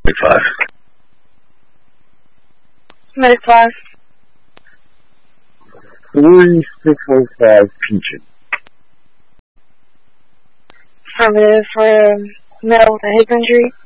class. Medic class. 3605 Peachin. Affirmative for male with a hip injury.